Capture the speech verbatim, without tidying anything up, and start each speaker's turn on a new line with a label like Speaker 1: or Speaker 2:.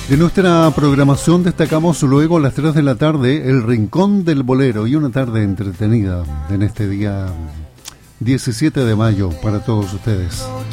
Speaker 1: De nuestra programación destacamos luego a las tres de la tarde el Rincón del Bolero y una tarde entretenida en este día diecisiete de mayo para todos ustedes.